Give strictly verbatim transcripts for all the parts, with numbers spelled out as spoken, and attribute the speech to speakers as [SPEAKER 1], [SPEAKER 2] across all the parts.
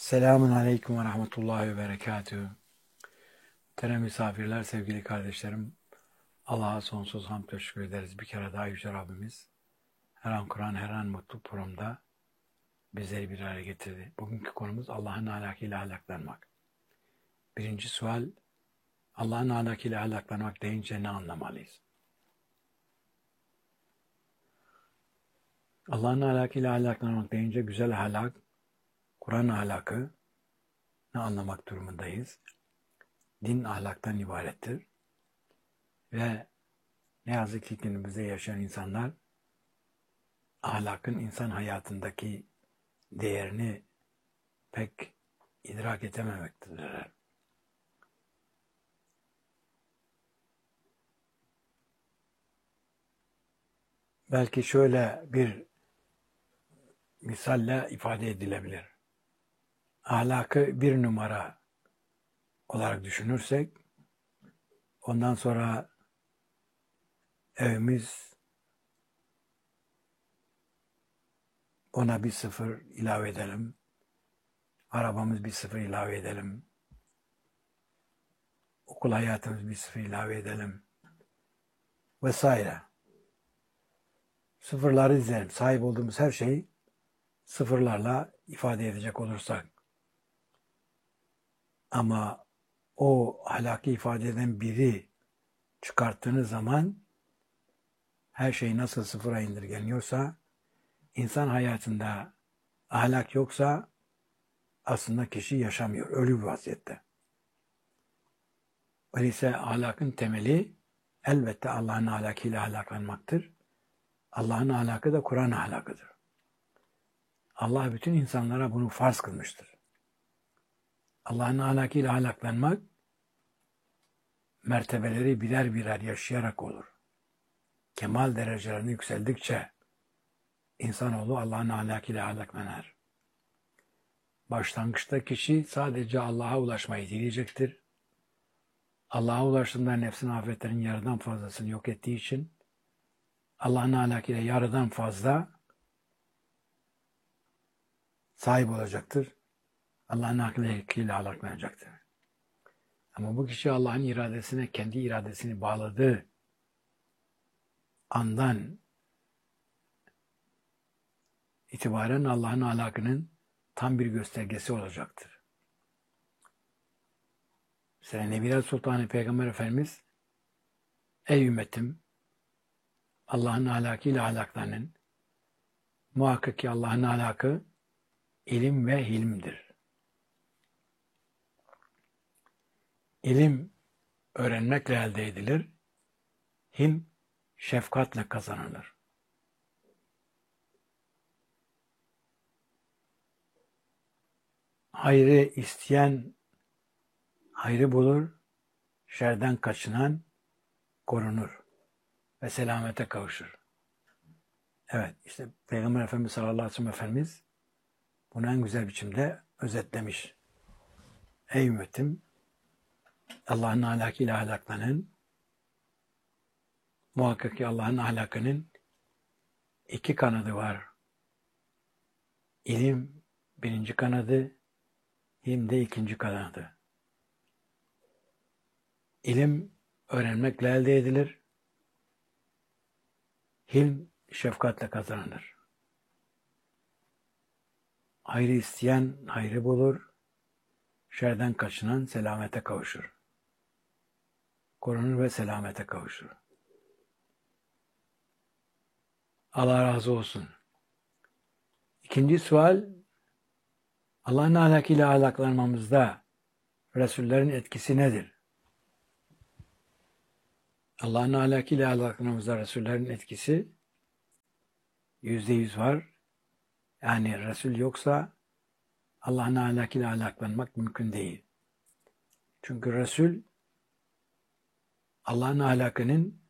[SPEAKER 1] Selamun Aleyküm ve Rahmetullahi ve Berekatühü. Muhterem misafirler, sevgili kardeşlerim, Allah'a sonsuz hamd ve şükür ederiz. Bir kere daha Yüce Rabbimiz her an Kur'an, her an mutlu programda bizleri bir araya getirdi. Bugünkü konumuz Allah'ın ahlakıyla ahlaklanmak. Birinci sual, Allah'ın ahlakıyla ahlaklanmak deyince ne anlamalıyız? Allah'ın ahlakıyla ahlaklanmak deyince güzel ahlak, Kur'an ahlakı ne anlamak durumundayız? Din ahlaktan ibarettir. Ve ne yazık ki günümüzde yaşayan insanlar ahlakın insan hayatındaki değerini pek idrak edememektedirler. Belki şöyle bir misalle ifade edilebilir. Ahlakı bir numara olarak düşünürsek, ondan sonra evimiz ona bir sıfır ilave edelim, arabamız bir sıfır ilave edelim, okul hayatımız bir sıfır ilave edelim vesaire. Sıfırları dizelim. Sahip olduğumuz her şeyi sıfırlarla ifade edecek olursak. Ama o ahlaki ifade eden biri çıkarttığınız zaman her şey nasıl sıfıra indirgeniyorsa, insan hayatında ahlak yoksa aslında kişi yaşamıyor. Ölü bir vaziyette. Öyleyse ahlakın temeli elbette Allah'ın ahlakıyla ahlaklanmaktır. Allah'ın ahlakı da Kur'an ahlakıdır. Allah bütün insanlara bunu farz kılmıştır. Allah'ın ahlakıyla ahlaklanmak mertebeleri birer birer yaşayarak olur. Kemal derecelerine yükseldikçe insanoğlu Allah'ın ahlakıyla ahlaklanır. Başlangıçta kişi sadece Allah'a ulaşmayı dileyecektir. Allah'a ulaştığında nefsin afetlerinin yarıdan fazlasını yok ettiği için Allah'ın ahlakıyla yarıdan fazla sahip olacaktır. Allah'ın ahlakıyla ahlaklanacaktır. Ama bu kişi Allah'ın iradesine, kendi iradesini bağladığı andan itibaren Allah'ın ahlakının tam bir göstergesi olacaktır. Mesela Nebiler Sultanı Peygamber Efendimiz, ey ümmetim, Allah'ın ahlakıyla ahlaklanın. Muhakkak ki Allah'ın ahlakı ilim ve hilmdir. İlim öğrenmekle elde edilir. Hilm şefkatle kazanılır. Hayrı isteyen hayrı bulur, şerden kaçınan korunur ve selamete kavuşur. Evet, işte Peygamber Efendimiz sallallahu aleyhi ve sellem Efendimiz bunu en güzel biçimde özetlemiş. Ey ümmetim, Allah'ın ahlakıyla ahlaklanın. Muhakkak ki Allah'ın ahlakının iki kanadı var. İlim birinci kanadı, hilm de ikinci kanadı. İlim öğrenmekle elde edilir. Hilm şefkatle kazanılır. Hayrı isteyen hayrı bulur. Şerden kaçınan selamete kavuşur. Korunur ve selamete kavuşur. Allah razı olsun. İkinci sual, Allah'ın ahlakıyla ahlaklanmamızda Resullerin etkisi nedir? Allah'ın ahlakıyla ahlaklanmamızda Resullerin etkisi yüzde yüz var. Yani Resul yoksa Allah'ın ahlakıyla ahlaklanmak mümkün değil. Çünkü Resul Allah'ın ahlakının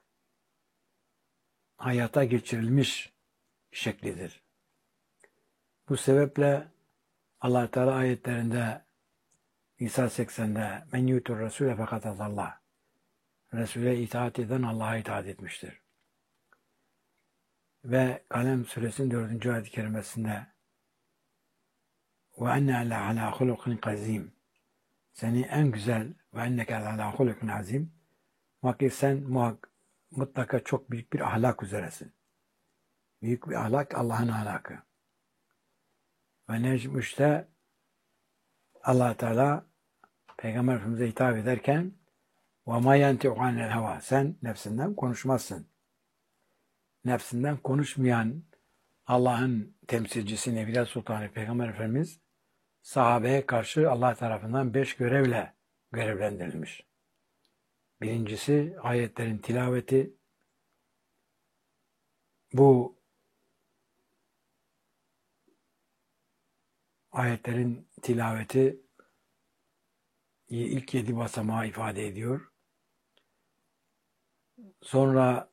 [SPEAKER 1] hayata geçirilmiş şeklidir. Bu sebeple Allah Teala ayetlerinde Nisa seksen'de men yutur Resule fakat Allah, Resul'e itaat eden Allah'a itaat etmiştir. Ve Kalem suresinin dördüncü ayet-i kerimesinde ve enne la ala hulukin azim. Seni en güzel ve enneke ala hulukin azim. Muhakkak sen muhak, mutlaka çok büyük bir ahlak üzeresin. Büyük bir ahlak Allah'ın ahlakı. Ve Necm üçte Allah Teala Peygamber Efendimiz'e hitap ederken وَمَا يَنْتِعُ عَنِ الْهَوَى Sen nefsinden konuşmazsın. Nefsinden konuşmayan Allah'ın temsilcisi Nebiler Sultanı Peygamber Efendimiz sahabeye karşı Allah tarafından beş görevle görevlendirilmiş. Birincisi ayetlerin tilaveti. Bu ayetlerin tilaveti ilk yedi basamağı ifade ediyor. Sonra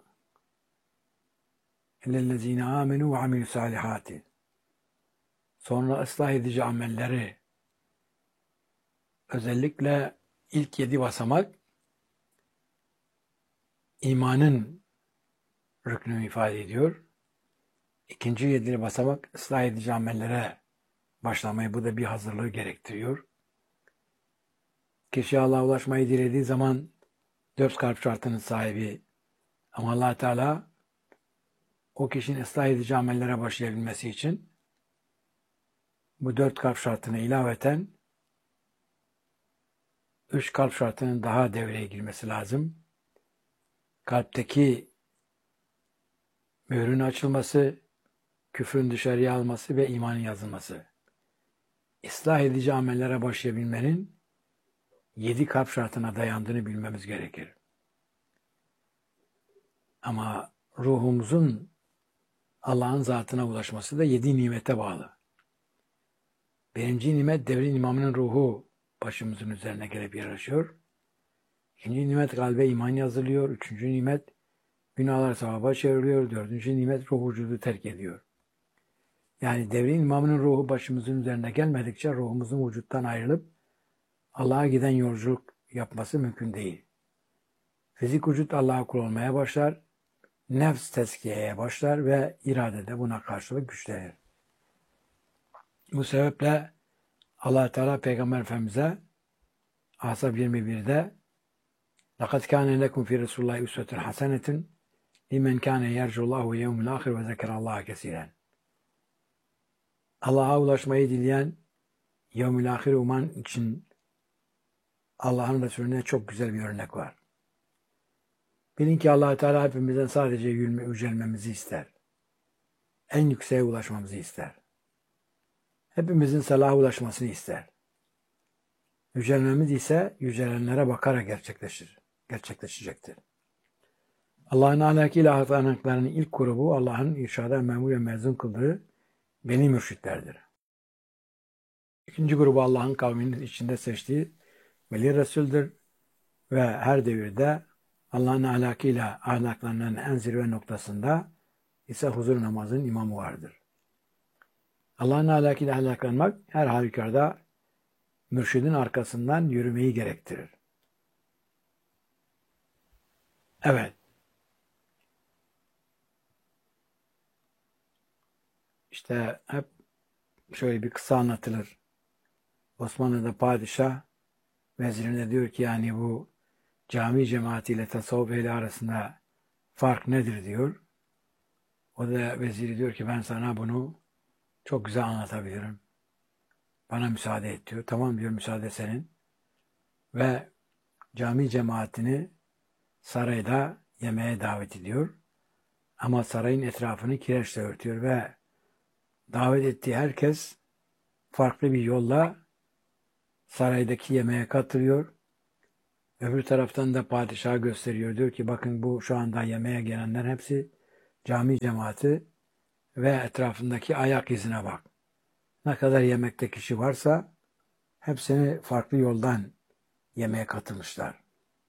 [SPEAKER 1] اِلَّذ۪ينَ آمَنُوا وَعَمِلُوا salihati. Sonra ıslah edici amelleri, özellikle ilk yedi basamak imanın rüknünü ifade ediyor. İkinci yedi basamak ıslah edici amellere başlamayı, bu da bir hazırlığı gerektiriyor. Kişi Allah'a ulaşmayı dilediği zaman dört kalp şartının sahibi. Ama Allah Teala o kişinin ıslah edici amellere başlayabilmesi için bu dört kalp şartına ilaveten üç kalp şartının daha devreye girmesi lazım. Kalpteki mührün açılması, küfrün dışarıya alması ve imanın yazılması. İslah edici amellere başlayabilmenin yedi kalp şartına dayandığını bilmemiz gerekir. Ama ruhumuzun Allah'ın zatına ulaşması da yedi nimete bağlı. Birinci nimet devrin imamının ruhu başımızın üzerine gelip yerleşiyor. İkinci nimet kalbe iman yazılıyor. Üçüncü nimet günahlar sevaba çevriliyor. Dördüncü nimet ruh vücudu terk ediyor. Yani devrin imamının ruhu başımızın üzerine gelmedikçe ruhumuzun vücuttan ayrılıp Allah'a giden yolculuk yapması mümkün değil. Fizik vücut Allah'a kul olmaya başlar, nefs tezkiyeye başlar ve irade de buna karşılık güçlenir. Bu sebeple Allah Teala Peygamber Efendimiz'e Ahzab yirmi birde لَقَدْ كَانَ لَكُمْ فِي رَسُولِ اللّٰهِ اُسْوَةٌ حَسَنَةٌ لِمَنْ كَانَ يَرْجُ اللّٰهُ وَيَوْمُ الْآخِرِ وَذَكَرَ اللّٰهَ كَثِيرًا. Allah'a ulaşmayı dileyen, yevmül ahir uman için Allah'ın Resulüne çok güzel bir örnek var. Bilin ki Allah Teala hepimizden sadece yürüme, yücelmemizi ister. En yükseğe ulaşmamızı ister. Hepimizin salaha ulaşmasını ister. Yücelmemiz ise yücelenlere bakarak gerçekleşir, gerçekleşecektir. Allah'ın ahlakıyla ahlaklarının ilk grubu Allah'ın irşada memur ve mezun kıldığı beni mürşitlerdir. İkinci grubu Allah'ın kavminin içinde seçtiği veli Resul'dür ve her devirde Allah'ın ahlakıyla ahlaklarının en zirve noktasında ise huzur namazının imamı vardır. Allah'ın ahlakıyla ahlaklanmak her halükarda mürşidin arkasından yürümeyi gerektirir. Evet. İşte hep şöyle bir kısa anlatılır. Osmanlı'da padişah vezirine diyor ki yani bu cami cemaatiyle tasavvuf ehli arasında fark nedir diyor. O da veziri diyor ki ben sana bunu çok güzel anlatabilirim. Bana müsaade et diyor. Tamam diyor, müsaade senin. Ve cami cemaatini sarayda yemeğe davet ediyor. Ama sarayın etrafını kireçle örtüyor ve davet ettiği herkes farklı bir yolla saraydaki yemeğe katılıyor. Öbür taraftan da padişaha gösteriyor. Diyor ki bakın bu şu anda yemeğe gelenler hepsi cami cemaati ve etrafındaki ayak izine bak. Ne kadar yemekte kişi varsa hepsini farklı yoldan yemeğe katılmışlar.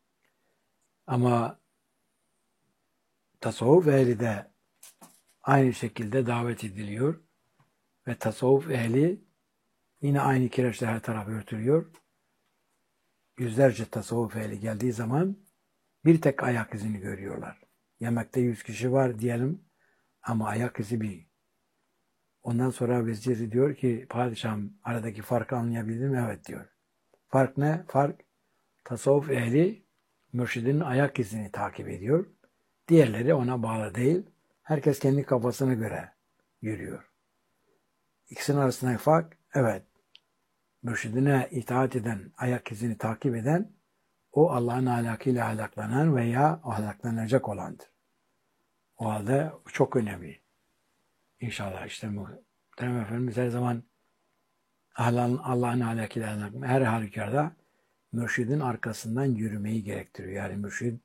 [SPEAKER 1] Ama tasavvuf ehli de aynı şekilde davet ediliyor ve tasavvuf ehli yine aynı kireçle her tarafı örtülüyor. Yüzlerce tasavvuf ehli geldiği zaman bir tek ayak izini görüyorlar. Yemekte yüz kişi var diyelim ama ayak izi bir. Ondan sonra vezir diyor ki padişahım aradaki farkı anlayabildin mi? Evet diyor. Fark ne? Fark tasavvuf ehli mürşidin ayak izini takip ediyor. Diğerleri ona bağlı değil. Herkes kendi kafasına göre yürüyor. İkisinin arasındaki fark evet. Mürşidine itaat eden, ayak izini takip eden o Allah'ın ahlakıyla ahlaklanan veya ahlaklanacak olandır. O halde çok önemli. İnşallah işte muhterem Efendimiz her zaman Allah'ın Allah'ın ahlakıyla ahlaklanan her halükarda mürşidin arkasından yürümeyi gerektiriyor. Yani mürşid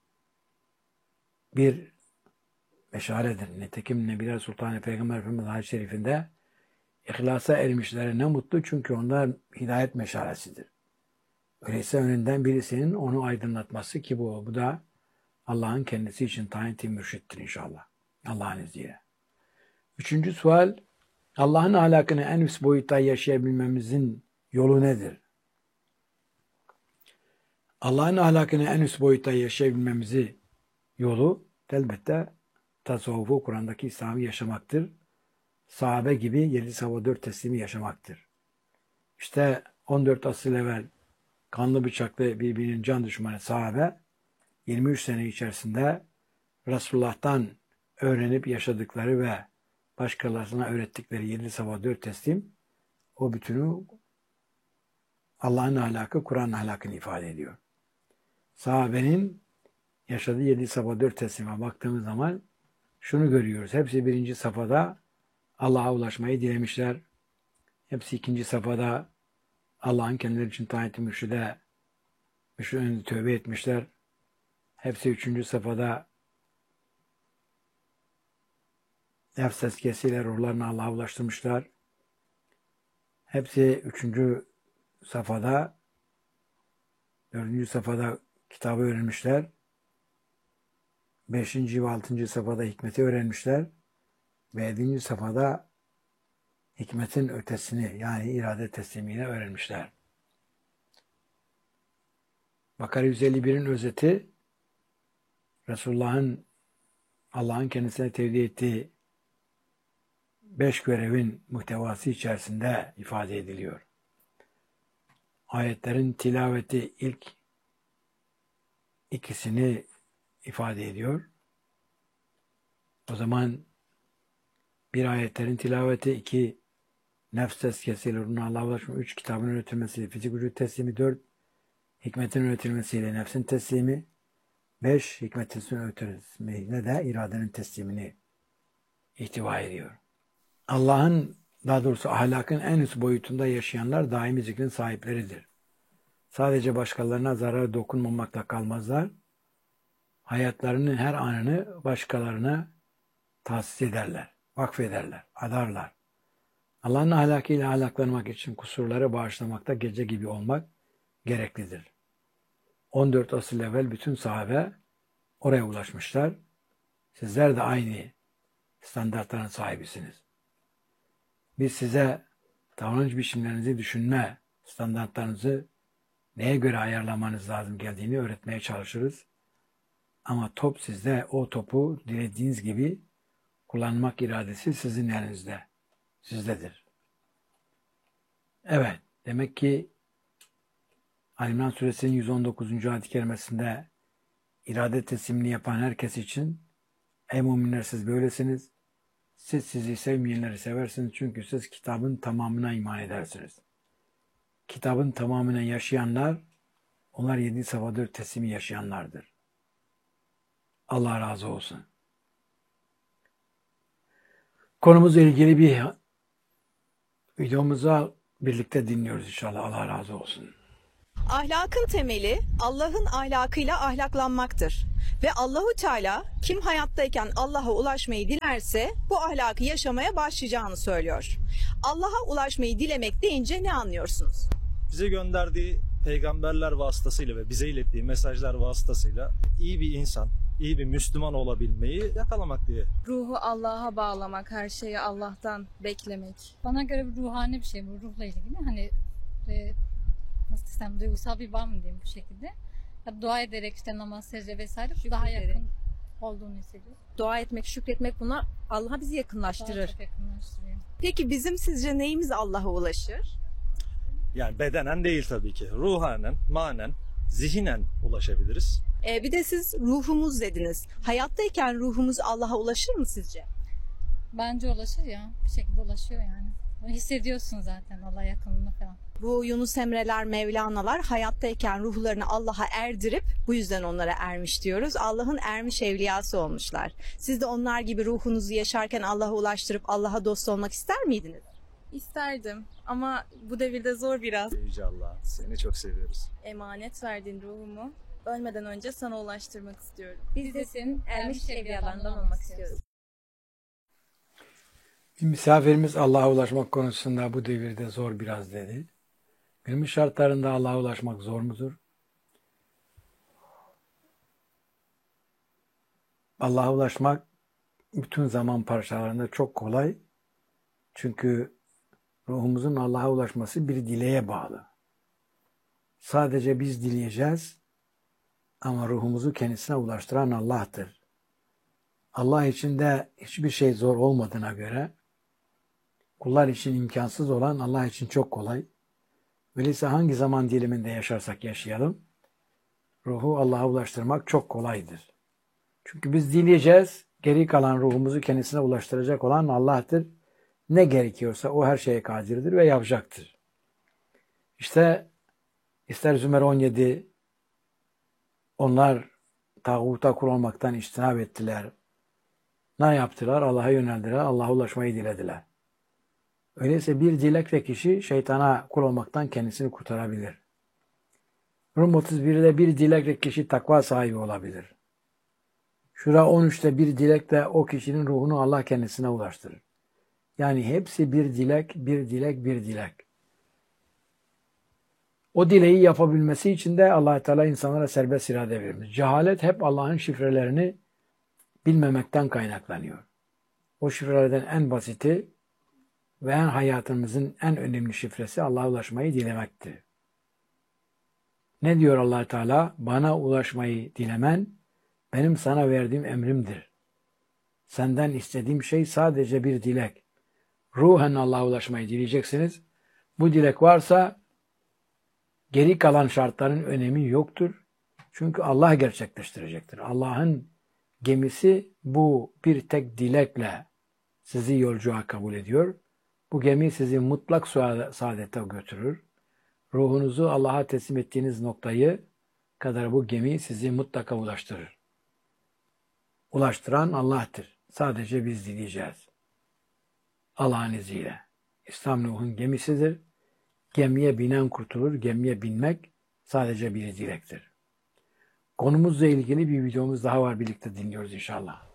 [SPEAKER 1] bir meşaledir. Nitekim Nebiler Sultanı Peygamber Efendimiz Hadis-i Şerifinde İhlasa ermişlere ne mutlu çünkü onlar hidayet meşalesidir. Öyleyse önünden birisinin onu aydınlatması ki bu, bu da Allah'ın kendisi için tayin ettiği mürşittir inşallah. Allah'ın izniyle. Üçüncü sual, Allah'ın ahlakını en üst boyutta yaşayabilmemizin yolu nedir? Allah'ın ahlakını en üst boyutta yaşayabilmemizi yolu elbette tasavvufu Kur'an'daki İslam'ı yaşamaktır. Sahabe gibi yedi sabah dört teslimi yaşamaktır. İşte on dört asıl evvel kanlı bıçaklı birbirinin can düşmanı sahabe yirmi üç sene içerisinde Resulullah'tan öğrenip yaşadıkları ve başkalarına öğrettikleri yedi sabah dört teslim o bütünü Allah'ın ahlakı, Kur'an'ın ahlakını ifade ediyor. Sahabenin yaşadığı yedi sabah dört teslime baktığımız zaman şunu görüyoruz. Hepsi birinci safhada Allah'a ulaşmayı dilemişler. Hepsi ikinci safhada Allah'ın kendileri için tayin ettiği mürşide mürşidin önünde tövbe etmişler. Hepsi üçüncü safhada nefs tezkiyesiyle ruhlarını Allah'a ulaştırmışlar. Hepsi üçüncü safhada, dördüncü safhada kitabı öğrenmişler. Beşinci ve altıncı safhada hikmeti öğrenmişler. Ve yedinci safhada hikmetin ötesini yani irade teslimiyle öğrenmişler. Bakara yüz elli birin özeti Resulullah'ın Allah'ın kendisine tevdi ettiği beş görevin muhtevası içerisinde ifade ediliyor. Ayetlerin tilaveti ilk ikisini ifade ediyor. O zaman bir ayetlerin tilaveti, iki nefs tezkiyesiyle ruhuna Allah'a ulaşma, üç kitabın öğretilmesiyle fizik vücut teslimi, dört hikmetin öğretilmesiyle nefsin teslimi, beş hikmetin öğretilmesiyle de iradenin teslimini ihtiva ediyor. Allah'ın, daha doğrusu ahlakın en üst boyutunda yaşayanlar daimi zikrin sahipleridir. Sadece başkalarına zarar dokunmamakla kalmazlar. Hayatlarının her anını başkalarına tahsis ederler, vakfederler, adarlar. Allah'ın ahlakıyla ahlaklanmak için kusurları bağışlamakta gece gibi olmak gereklidir. on dört asıl evvel bütün sahabe oraya ulaşmışlar. Sizler de aynı standartların sahibisiniz. Biz size davranış biçimlerinizi düşünme standartlarınızı neye göre ayarlamanız lazım geldiğini öğretmeye çalışırız. Ama top sizde, o topu dilediğiniz gibi kullanmak iradesi sizin elinizde, sizdedir. Evet, demek ki Ali İmran Suresinin yüz on dokuzuncu ayet-i kerimesinde irade teslimini yapan herkes için ey müminler siz böylesiniz, siz sizi sevmeyenleri seversiniz çünkü siz kitabın tamamına iman edersiniz. Kitabın tamamına yaşayanlar, onlar yedi sabah dört teslimi yaşayanlardır. Allah razı olsun. Konumuzla ilgili bir videomuzu birlikte dinliyoruz inşallah. Allah razı olsun.
[SPEAKER 2] Ahlakın temeli Allah'ın ahlakıyla ahlaklanmaktır. Ve Allahu Teala kim hayattayken Allah'a ulaşmayı dilerse bu ahlakı yaşamaya başlayacağını söylüyor. Allah'a ulaşmayı dilemek deyince ne anlıyorsunuz?
[SPEAKER 3] Bize gönderdiği peygamberler vasıtasıyla ve bize ilettiği mesajlar vasıtasıyla iyi bir insan, iyi bir Müslüman olabilmeyi yakalamak diye.
[SPEAKER 4] Ruhu Allah'a bağlamak, her şeyi Allah'tan beklemek.
[SPEAKER 5] Bana göre bir ruhani bir şey bu, ruhla ilgili. Hani e, nasıl desem, duygusal bir bağ mı diyeyim bu şekilde. Ya, dua ederek işte namaz, secde vesaire
[SPEAKER 4] Şükür
[SPEAKER 5] daha
[SPEAKER 4] ederek.
[SPEAKER 5] yakın olduğunu hissediyoruz.
[SPEAKER 4] Dua etmek, şükretmek bunlar Allah'a bizi
[SPEAKER 5] Daha
[SPEAKER 4] yakınlaştırır.
[SPEAKER 5] çok yakınlaştırıyor.
[SPEAKER 2] Peki bizim sizce neyimiz Allah'a ulaşır?
[SPEAKER 3] Yani bedenen değil tabii ki. Ruhanen, manen, zihinen ulaşabiliriz.
[SPEAKER 2] Ee, bir de siz ruhumuz dediniz. Hayattayken ruhumuz Allah'a ulaşır mı sizce?
[SPEAKER 5] Bence ulaşır ya. Bir şekilde ulaşıyor yani. Hissediyorsun zaten Allah yakınlığını falan.
[SPEAKER 2] Bu Yunus Emre'ler, Mevlana'lar hayattayken ruhlarını Allah'a erdirip bu yüzden onlara ermiş diyoruz. Allah'ın ermiş evliyası olmuşlar. Siz de onlar gibi ruhunuzu yaşarken Allah'a ulaştırıp Allah'a dost olmak ister miydiniz?
[SPEAKER 4] İsterdim ama bu devirde zor biraz.
[SPEAKER 3] Yüce Allah, seni çok seviyoruz.
[SPEAKER 4] Emanet verdiğin ruhumu ölmeden önce sana ulaştırmak istiyorum.
[SPEAKER 5] Biz de senin
[SPEAKER 4] Ermiş evliyalarından olmak istiyoruz.
[SPEAKER 1] Bir misafirimiz Allah'a ulaşmak konusunda bu devirde zor biraz dedi. Günümüz şartlarında Allah'a ulaşmak zor mudur? Allah'a ulaşmak bütün zaman parçalarında çok kolay. Çünkü ruhumuzun Allah'a ulaşması bir dileğe bağlı. Sadece biz dileyeceğiz ama ruhumuzu kendisine ulaştıran Allah'tır. Allah için de hiçbir şey zor olmadığına göre kullar için imkansız olan Allah için çok kolay. Öyleyse hangi zaman diliminde yaşarsak yaşayalım, ruhu Allah'a ulaştırmak çok kolaydır. Çünkü biz dileyeceğiz, geri kalan ruhumuzu kendisine ulaştıracak olan Allah'tır. Ne gerekiyorsa o her şeye kadirdir ve yapacaktır. İşte ister Zümer on yedi, onlar tağuta kul olmaktan içtinab ettiler. Ne yaptılar? Allah'a yöneldiler, Allah'a ulaşmayı dilediler. Öyleyse bir dilekle kişi şeytana kul olmaktan kendisini kurtarabilir. Rum otuz birde bir dilekle kişi takva sahibi olabilir. Şura on üçte bir dilekle o kişinin ruhunu Allah kendisine ulaştırır. Yani hepsi bir dilek, bir dilek, bir dilek. O dileği yapabilmesi için de Allah Teala insanlara serbest irade vermiş. Cehalet hep Allah'ın şifrelerini bilmemekten kaynaklanıyor. O şifrelerden en basiti ve en hayatımızın en önemli şifresi Allah'a ulaşmayı dilemektir. Ne diyor Allah Teala? Bana ulaşmayı dilemen benim sana verdiğim emrimdir. Senden istediğim şey sadece bir dilek. Ruhen Allah'a ulaşmayı dileyeceksiniz. Bu dilek varsa geri kalan şartların önemi yoktur. Çünkü Allah gerçekleştirecektir. Allah'ın gemisi bu bir tek dilekle sizi yolculuğa kabul ediyor. Bu gemi sizi mutlak saadete götürür. Ruhunuzu Allah'a teslim ettiğiniz noktayı kadar bu gemi sizi mutlaka ulaştırır. Ulaştıran Allah'tır. Sadece biz dileyeceğiz. Allah'ın izniyle. İslam Nuh'un gemisidir. Gemiye binen kurtulur. Gemiye binmek sadece bir dilektir. Konumuzla ilgili bir videomuz daha var. Birlikte dinliyoruz inşallah.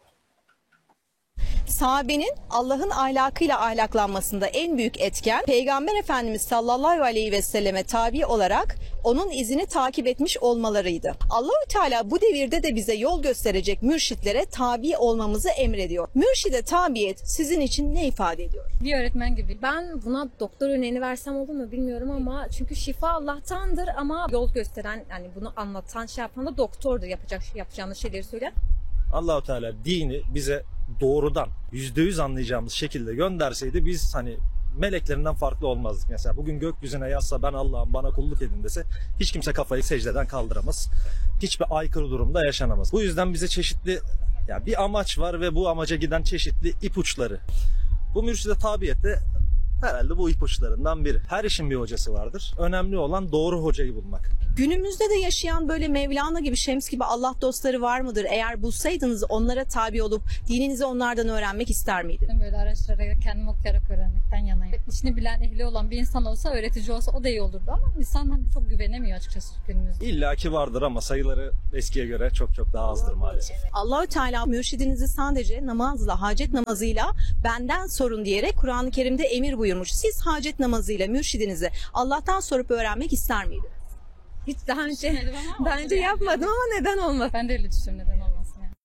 [SPEAKER 2] Sahabenin Allah'ın ahlakıyla ahlaklanmasında en büyük etken Peygamber Efendimiz sallallahu aleyhi ve selleme tabi olarak onun izini takip etmiş olmalarıydı. Allahü Teala bu devirde de bize yol gösterecek mürşitlere tabi olmamızı emrediyor. Mürşide tabiyet sizin için ne ifade ediyor?
[SPEAKER 5] Bir öğretmen gibi.
[SPEAKER 4] Ben buna doktor örneğini versem olur mu bilmiyorum ama çünkü şifa Allah'tandır ama yol gösteren, yani bunu anlatan, şey yapan da doktordur, yapacak yapacağımız şeyleri söyleyen.
[SPEAKER 3] Allah-u Teala dini bize doğrudan yüzde yüz anlayacağımız şekilde gönderseydi biz hani meleklerinden farklı olmazdık. Mesela bugün gökyüzüne yazsa ben Allah'ım bana kulluk edin dese hiç kimse kafayı secdeden kaldıramaz. Hiçbir aykırı durumda yaşanamaz. Bu yüzden bize çeşitli, yani bir amaç var ve bu amaca giden çeşitli ipuçları. Bu mürşide tabiyette herhalde bu ipuçlarından biri. Her işin bir hocası vardır. Önemli olan doğru hocayı bulmak.
[SPEAKER 2] Günümüzde de yaşayan böyle Mevlana gibi, Şems gibi Allah dostları var mıdır? Eğer bulsaydınız onlara tabi olup dininizi onlardan öğrenmek ister miydiniz?
[SPEAKER 5] Böyle araştırarak, kendim okuyarak öğrenmekten yanayım. İşini bilen, ehli olan bir insan olsa, öğretici olsa o da iyi olurdu ama insan hani çok güvenemiyor açıkçası günümüzde.
[SPEAKER 3] İlla ki vardır ama sayıları eskiye göre çok çok daha azdır maalesef.
[SPEAKER 2] Allahü Teala mürşidinizi sadece namazla, hacet namazıyla benden sorun diyerek Kur'an-ı Kerim'de emir buyurmuş. Siz hacet namazıyla mürşidinizi Allah'tan sorup öğrenmek ister miydiniz?
[SPEAKER 4] Hiç daha önce
[SPEAKER 5] Düşünmedim ama
[SPEAKER 4] daha
[SPEAKER 5] olur
[SPEAKER 4] önce
[SPEAKER 5] yani.
[SPEAKER 4] yapmadım ama neden olmasın?
[SPEAKER 5] Ben de öyle düşünüyorum, neden olmasın yani.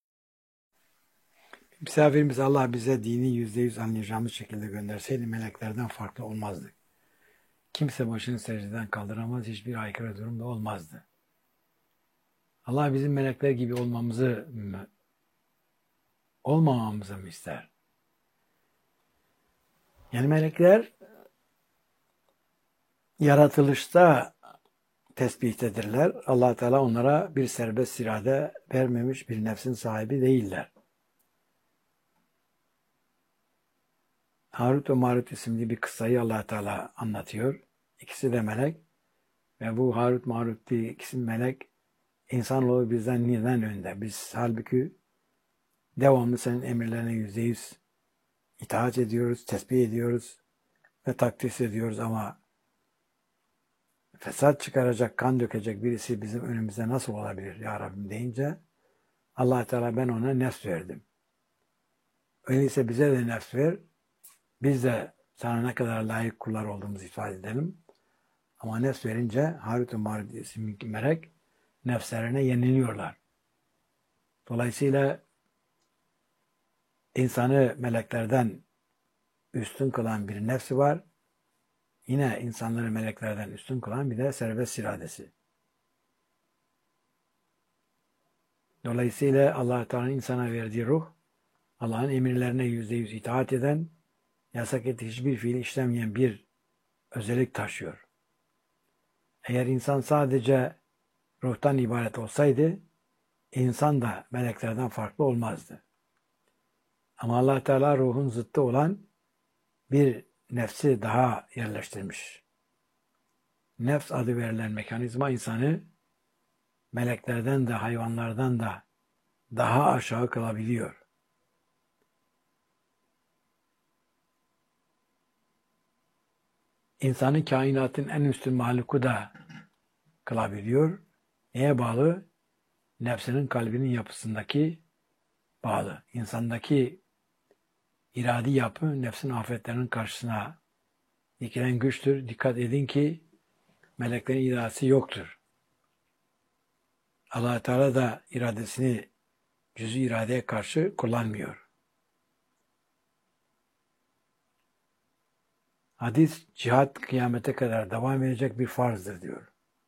[SPEAKER 1] Misafirimiz Allah bize dini yüzde yüz anlayacağımız şekilde gönderseydi meleklerden farklı olmazdık. Kimse başını secdeden kaldıramaz, hiçbir aykırı durumda olmazdı. Allah bizim melekler gibi olmamızı olmamamızı mı ister? Yani melekler yaratılışta tesbihdedirler. Allah Teala onlara bir serbest irade vermemiş, bir nefsin sahibi değiller. Harut ve Marut isimli bir kıssayı Allah Teala anlatıyor. İkisi de melek ve bu Harut Marut diye ikisi melek, insanoğlu bizden neden önde? Biz halbuki devamlı senin emirlerine yüzde yüz itaat ediyoruz, tesbih ediyoruz ve takdis ediyoruz ama fesat çıkaracak, kan dökecek birisi bizim önümüzde nasıl olabilir ya Rabbim deyince Allah Teala ben ona nefs verdim. Öyleyse bize de nefs ver. Biz de sana ne kadar layık kullar olduğumuzu ifade edelim. Ama nefs verince Harut ve Marut isimli melek nefslerine yeniliyorlar. Dolayısıyla insanı meleklerden üstün kılan bir nefsi var. Yine insanları meleklerden üstün kılan bir de serbest iradesi. Dolayısıyla Allah Teala'nın insana verdiği ruh, Allah'ın emirlerine yüzde yüz itaat eden, yasak ettiği hiçbir fiil işlemeyen bir özellik taşıyor. Eğer insan sadece ruhtan ibaret olsaydı, insan da meleklerden farklı olmazdı. Ama Allah Teala ruhun zıttı olan bir nefsi daha yerleştirmiş. Nefs adı verilen mekanizma insanı meleklerden de hayvanlardan da daha aşağı kılabiliyor. İnsanı kainatın en üstün mahluku da kılabiliyor. Neye bağlı? Nefsinin kalbinin yapısındaki bağlı. İnsandaki iradi yapı nefsin afetlerinin karşısına dikilen güçtür. Dikkat edin ki meleklerin iradesi yoktur. Allah Teala da iradesini cüz-i iradeye karşı kullanmıyor. Hadis, cihat kıyamete kadar devam edecek bir farzdır diyor.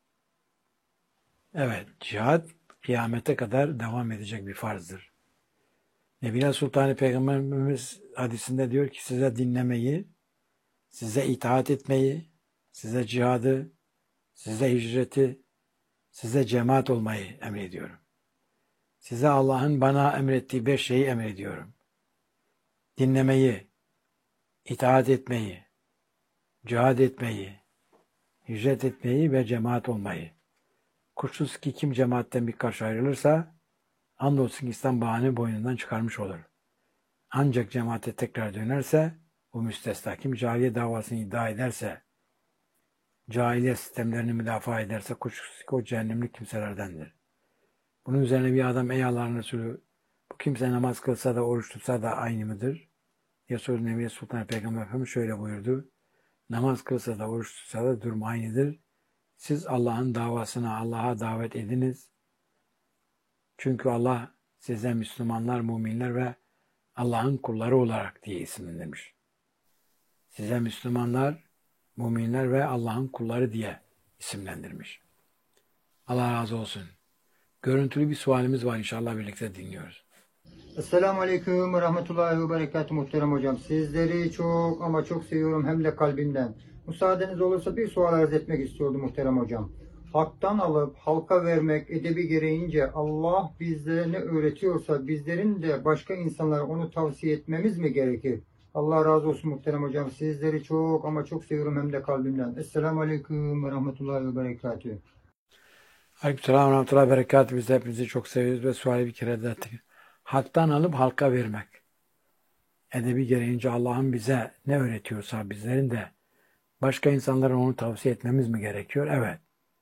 [SPEAKER 1] Evet, cihat kıyamete kadar devam edecek bir farzdır. Nebiler Sultanı Peygamberimiz hadisinde diyor ki size dinlemeyi, size itaat etmeyi, size cihadı, size hicreti, size cemaat olmayı emrediyorum. Size Allah'ın bana emrettiği beş şeyi emrediyorum. Dinlemeyi, itaat etmeyi, cihad etmeyi, hicret etmeyi ve cemaat olmayı. Kuşkusuz ki kim cemaatten birkaç ayrılırsa, andolsun ki İslam bağını boynundan çıkarmış olur. Ancak cemaate tekrar dönerse, bu müstesna. Kim cahiliye davasını iddia ederse, cahiliye sistemlerini müdafaa ederse, kuşkusuz ki o cehennemlik kimselerdendir. Bunun üzerine bir adam, ey Allah'ın Resulü, bu kimse namaz kılsa da oruç tutsa da aynı mıdır? diye sordu. Nebi Sultan Peygamber Efendimiz şöyle buyurdu. Namaz kılsa da oruç tutsa da durum aynıdır. Siz Allah'ın davasına, Allah'a davet ediniz. Çünkü Allah size Müslümanlar, müminler ve Allah'ın kulları olarak diye isimlendirmiş. Size Müslümanlar, müminler ve Allah'ın kulları diye isimlendirmiş. Allah razı olsun. Görüntülü bir sualimiz var, inşallah birlikte dinliyoruz.
[SPEAKER 6] Esselamu Aleyküm ve Rahmetullahi ve Berekatuhu muhterem hocam. Sizleri çok ama çok seviyorum hem de kalbimden. Müsaadeniz olursa bir sual arz etmek istiyordum muhterem hocam. Hak'tan alıp halka vermek edebi gereğince Allah bizlere ne öğretiyorsa bizlerin de başka insanlara onu tavsiye etmemiz mi gerekir? Allah razı olsun muhterem hocam. Sizleri çok ama çok seviyorum hem de kalbimden. Esselamu Aleyküm ve Rahmetullahi ve Berekatuhu.
[SPEAKER 1] Aleykümselam ve Rahmetullahi ve Berekatuhu. Biz de hepinizi çok seviyoruz ve suali bir kere de ettik. Hak'tan alıp halka vermek. Edebi gereğince Allah'ın bize ne öğretiyorsa bizlerin de başka insanlara onu tavsiye etmemiz mi gerekiyor? Evet.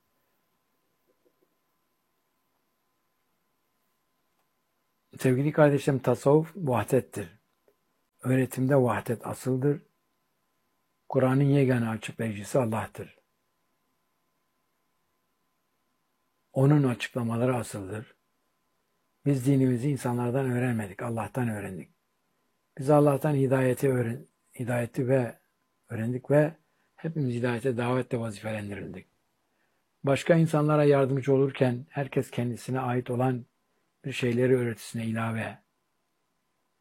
[SPEAKER 1] Sevgili kardeşlerim, tasavvuf vahdettir. Öğretimde vahdet asıldır. Kur'an'ın yegane açıklayıcısı Allah'tır. Onun açıklamaları asıldır. Biz dinimizi insanlardan öğrenmedik, Allah'tan öğrendik. Biz Allah'tan hidayeti öğren hidayeti ve öğrendik ve hepimiz hidayete davetle vazifelendirildik. Başka insanlara yardımcı olurken herkes kendisine ait olan bir şeyleri öğretisine ilave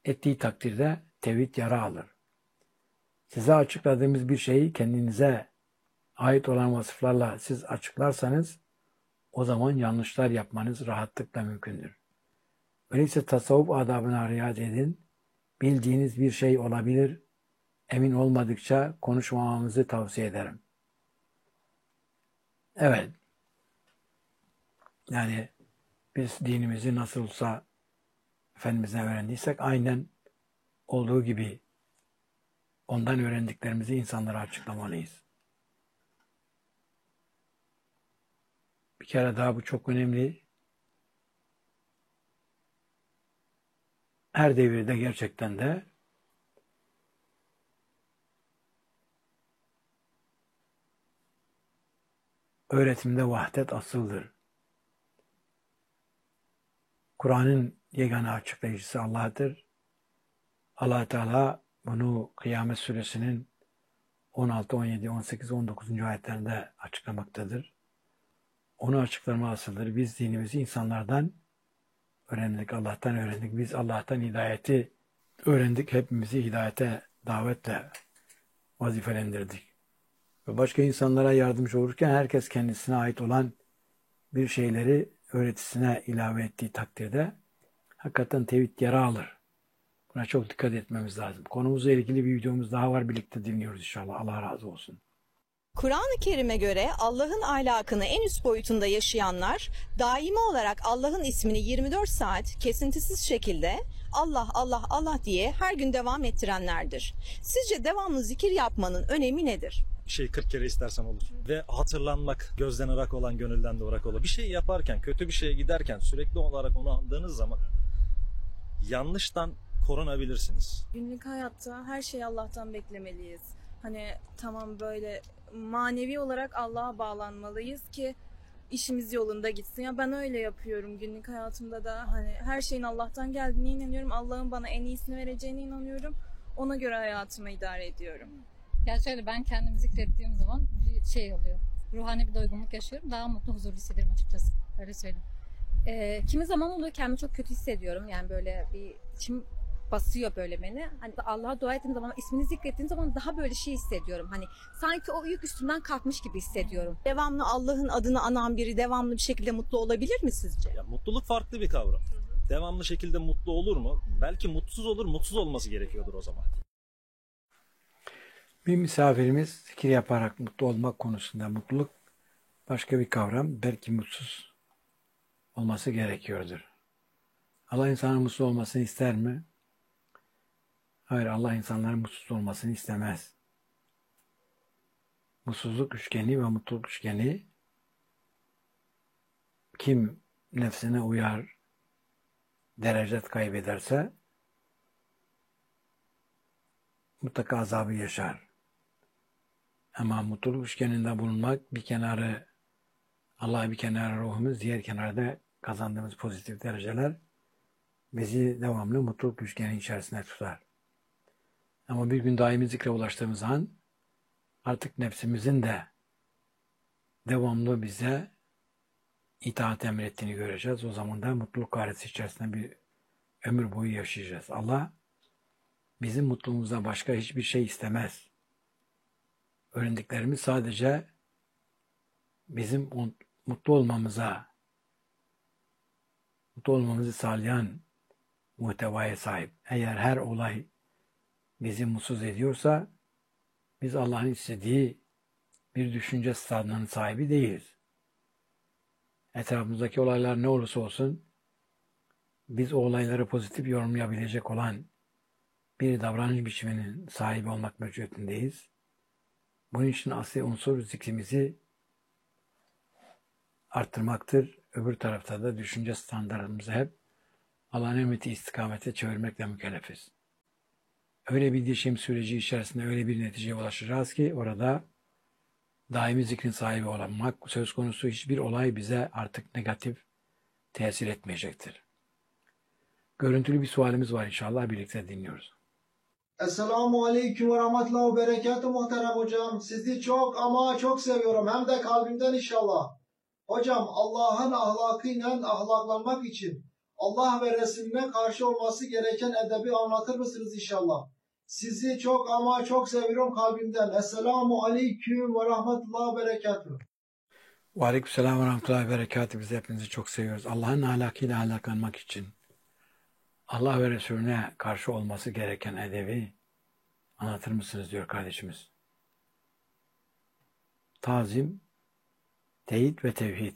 [SPEAKER 1] ettiği takdirde tevhid yara alır. Size açıkladığımız bir şeyi kendinize ait olan vasıflarla siz açıklarsanız o zaman yanlışlar yapmanız rahatlıkla mümkündür. Öyleyse tasavvuf adabına riayet edin. Bildiğiniz bir şey olabilir. Emin olmadıkça konuşmamamızı tavsiye ederim. Evet. Yani biz dinimizi nasıl olsa Efendimiz'den öğrendiysek aynen olduğu gibi ondan öğrendiklerimizi insanlara açıklamalıyız. Bir kere daha bu çok önemli. Her devirde gerçekten de öğretimde vahdet asıldır. Kur'an'ın yegane açıklayıcısı Allah'tır. Allah Teala bunu Kıyamet Suresinin on altı, on yedi, on sekiz, on dokuzuncu ayetlerinde açıklamaktadır. Onu açıklama asıldır. Biz dinimizi insanlardan öğrendik, Allah'tan öğrendik. Biz Allah'tan hidayeti öğrendik. Hepimizi hidayete davetle vazifelendirdik. Ve başka insanlara yardımcı olurken herkes kendisine ait olan bir şeyleri öğretisine ilave ettiği takdirde hakikaten tevhid yara alır. Buna çok dikkat etmemiz lazım. Konumuzla ilgili bir videomuz daha var. Birlikte dinliyoruz inşallah. Allah razı olsun.
[SPEAKER 2] Kur'an-ı Kerim'e göre Allah'ın ahlakını en üst boyutunda yaşayanlar daimi olarak Allah'ın ismini yirmi dört saat kesintisiz şekilde Allah Allah Allah diye her gün devam ettirenlerdir. Sizce devamlı zikir yapmanın önemi nedir?
[SPEAKER 3] Bir şey kırk kere istersen olur. Ve hatırlanmak gözden ırak olan gönülden de ırak olur. Bir şey yaparken, kötü bir şeye giderken sürekli olarak onu andığınız zaman yanlıştan korunabilirsiniz.
[SPEAKER 7] Günlük hayatta her şeyi Allah'tan beklemeliyiz. Hani tamam böyle manevi olarak Allah'a bağlanmalıyız ki işimiz yolunda gitsin. Ya ben öyle yapıyorum günlük hayatımda da. Hani her şeyin Allah'tan geldiğine inanıyorum. Allah'ın bana en iyisini vereceğine inanıyorum. Ona göre hayatımı idare ediyorum.
[SPEAKER 5] Ya şöyle, ben kendimi zikrettiğim zaman bir şey oluyor. Ruhani bir doygunluk yaşıyorum. Daha mutlu, huzurlu hissediyorum açıkçası. Öyle söyleyeyim.
[SPEAKER 4] Ee, kimi zaman oluyor kendimi çok kötü hissediyorum. Yani böyle bir içim basıyor böyle beni. Hani Allah'a dua ettiğim zaman, ismini zikrettiğim zaman daha böyle şey hissediyorum. Hani sanki o yük üstümden kalkmış gibi hissediyorum.
[SPEAKER 2] Devamlı Allah'ın adını anan biri devamlı bir şekilde mutlu olabilir mi sizce?
[SPEAKER 3] Ya, mutluluk farklı bir kavram. Devamlı şekilde mutlu olur mu? Belki mutsuz olur, mutsuz olması gerekiyordur o zaman.
[SPEAKER 1] Bir misafirimiz zikir yaparak mutlu olmak konusunda, mutluluk başka bir kavram, belki mutsuz olması gerekiyordur. Allah insanın mutsuz olmasını ister mi? Hayır, Allah insanların mutsuz olmasını istemez. Mutsuzluk üçgeni ve mutluluk üçgeni, kim nefsine uyar, derecet kaybederse mutlaka azabı yaşar. Ama mutluluk üçgeninde bulunmak, bir kenarı Allah, bir kenarı ruhumuz, diğer kenarda kazandığımız pozitif dereceler bizi devamlı mutluluk üçgeni içerisinde tutar. Ama bir gün daimi zikre ulaştığımız an artık nefsimizin de devamlı bize itaat emrettiğini göreceğiz. O zaman da mutluluk gayreti içerisinde bir ömür boyu yaşayacağız. Allah bizim mutluluğumuzdan başka hiçbir şey istemez. Öğrendiklerimiz sadece bizim mutlu olmamıza, mutlu olmamızı sağlayan muhtevaya sahip. Eğer her olay bizi mutsuz ediyorsa, biz Allah'ın istediği bir düşünce stadının sahibi değiliz. Etrafımızdaki olaylar ne olursa olsun, biz o olayları pozitif yorumlayabilecek olan bir davranış biçiminin sahibi olmak mecburiyetindeyiz. Bunun için asli unsur zikrimizi arttırmaktır. Öbür tarafta da düşünce standartımızı hep Allah'ın emreti istikamete çevirmekle mükellefiz. Öyle bir değişim süreci içerisinde öyle bir neticeye ulaşacağız ki orada daimi zikrin sahibi olmak söz konusu, hiçbir olay bize artık negatif tesir etmeyecektir. Görüntülü bir sualimiz var, inşallah birlikte dinliyoruz.
[SPEAKER 8] Esselamu Aleyküm ve Rahmetullahi ve Berekatuhu muhterem hocam. Sizi çok ama çok seviyorum. Hem de kalbimden inşallah. Hocam, Allah'ın ahlakıyla ahlaklanmak için Allah ve Resulüne karşı olması gereken edebi anlatır mısınız inşallah? Sizi çok ama çok seviyorum kalbimden. Esselamu aleyküm ve rahmetullahi ve berekatuhu.
[SPEAKER 1] Ve aleykümselam ve rahmetullahi ve berekatuhu. Biz hepinizi çok seviyoruz. Allah'ın ahlakıyla ahlaklanmak için Allah ve Resulüne karşı olması gereken edebi anlatır mısınız diyor kardeşimiz. Tazim, teyit ve tevhid.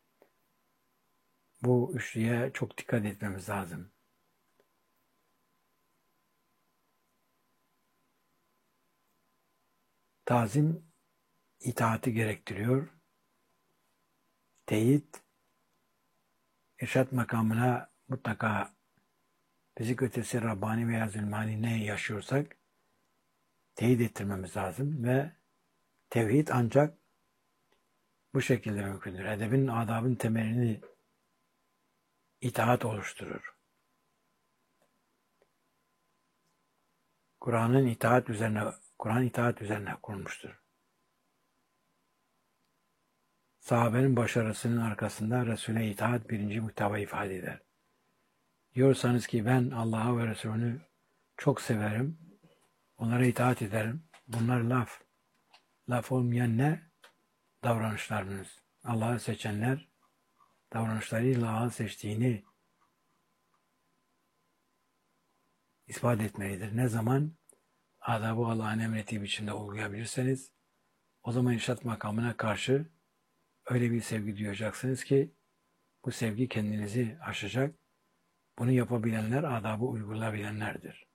[SPEAKER 1] Bu üçlüye çok dikkat etmemiz lazım. Tazim, itaati gerektiriyor. Teyit, irşat makamına mutlaka fizik ötesi Rabbani veya Zülmani ne yaşıyorsak teyit ettirmemiz lazım ve tevhid ancak bu şekilde mümkündür. Edebin, adabın temelini itaat oluşturur. Kur'an'ın itaat üzerine, Kur'an itaat üzerine kurulmuştur. Sahabenin başarısının arkasında Resul'e itaat birinci muhteva ifade eder. Diyorsanız ki ben Allah'a ve Resulünü çok severim, onlara itaat ederim. Bunlar laf. Laf olmayan ne? Davranışlarınız. Allah'ı seçenler davranışlarıyla Allah'ı seçtiğini ispat etmelidir. Ne zaman adabı Allah'ın emrettiği biçimde uygulayabilirseniz o zaman irşat makamına karşı öyle bir sevgi duyacaksınız ki bu sevgi kendinizi aşacak. Bunu yapabilenler adabı uygulayabilenlerdir.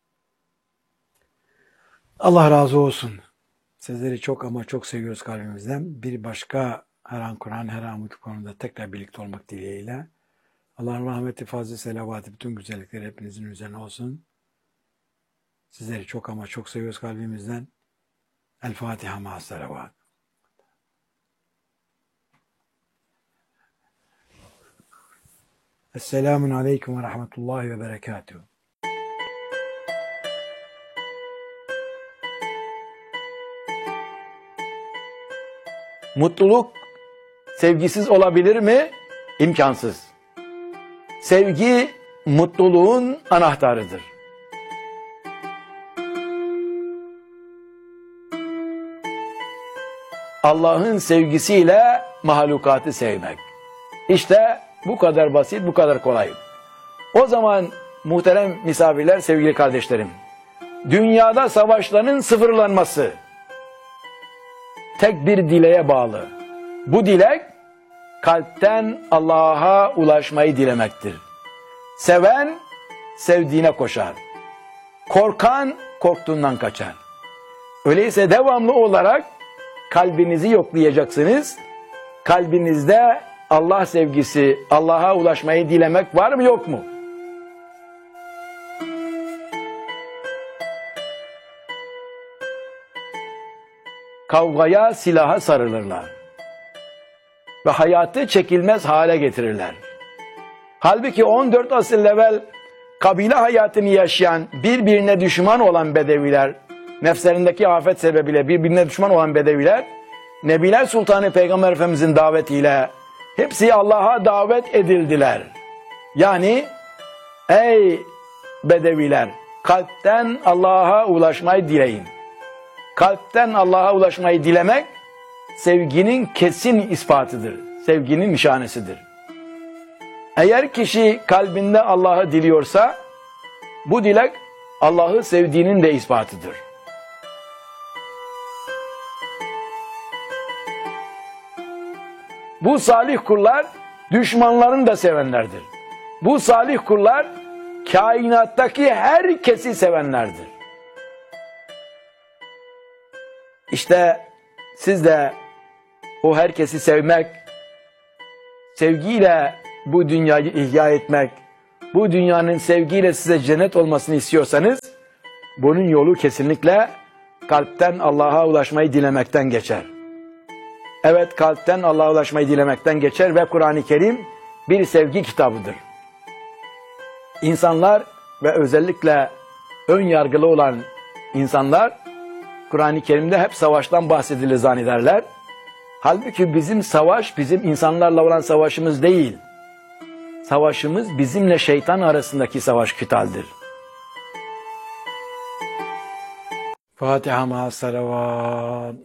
[SPEAKER 1] Allah razı olsun. Sizleri çok ama çok seviyoruz kalbimizden. Bir başka her an Kur'an, her an bu konuda tekrar birlikte olmak dileğiyle. Allah'ın rahmeti, fazla selavatı, bütün güzellikleri hepinizin üzerine olsun. Sizleri çok ama çok seviyoruz kalbimizden. El Fatiha ma'as selavat. Esselamun aleyküm ve rahmetullahi ve berekatuhu.
[SPEAKER 9] Mutluluk sevgisiz olabilir mi? İmkansız. Sevgi mutluluğun anahtarıdır. Allah'ın sevgisiyle mahlukatı sevmek. İşte bu kadar basit, bu kadar kolay. O zaman muhterem misafirler, sevgili kardeşlerim, dünyada savaşların sıfırlanması tek bir dileğe bağlı. Bu dilek kalpten Allah'a ulaşmayı dilemektir. Seven sevdiğine koşar. Korkan korktuğundan kaçar. Öyleyse devamlı olarak kalbinizi yoklayacaksınız. Kalbinizde Allah sevgisi, Allah'a ulaşmayı dilemek var mı yok mu? Kavgaya, silaha sarılırlar. Ve hayatı çekilmez hale getirirler. Halbuki on dört asır evvel kabile hayatını yaşayan, birbirine düşman olan bedeviler, nefslerindeki afet sebebiyle birbirine düşman olan bedeviler, Nebiler Sultanı Peygamber Efendimizin davetiyle hepsi Allah'a davet edildiler. Yani ey bedeviler, kalpten Allah'a ulaşmayı dileyin. Kalpten Allah'a ulaşmayı dilemek, sevginin kesin ispatıdır. Sevginin nişanesidir. Eğer kişi kalbinde Allah'ı diliyorsa, bu dilek Allah'ı sevdiğinin de ispatıdır. Bu salih kullar, düşmanlarını da sevenlerdir. Bu salih kullar, kainattaki herkesi sevenlerdir. İşte siz de o herkesi sevmek, sevgiyle bu dünyayı ihya etmek, bu dünyanın sevgiyle size cennet olmasını istiyorsanız, bunun yolu kesinlikle kalpten Allah'a ulaşmayı dilemekten geçer. Evet, kalpten Allah'a ulaşmayı dilemekten geçer ve Kur'an-ı Kerim bir sevgi kitabıdır. İnsanlar ve özellikle ön yargılı olan insanlar, Kur'an-ı Kerim'de hep savaştan bahsedilir zannederler. Halbuki bizim savaş, bizim insanlarla olan savaşımız değil. Savaşımız bizimle şeytan arasındaki savaş kıtaldır.
[SPEAKER 1] Fatiha ma salavat.